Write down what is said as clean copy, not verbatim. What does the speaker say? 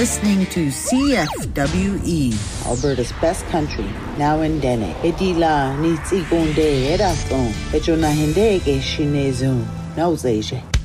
Listening to CFWE, Alberta's best country, now in Dene. Edila ni tsigonde eraton, echona hende ke shinezun, nauzeje.